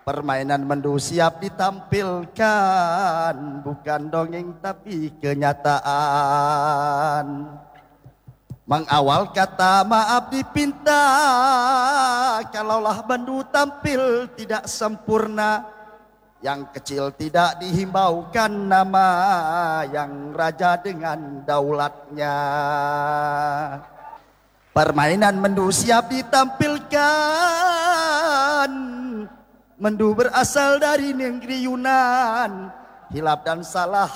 Permainan mendu siap ditampilkan, bukan dongeng tapi kenyataan. Mengawal kata maaf dipinta, kalaulah mendu tampil tidak sempurna. Yang kecil tidak dihimbaukan nama, yang raja dengan daulatnya. Permainan mendu siap ditampilkan, mendu berasal dari negeri Yunan. Hilaf dan salah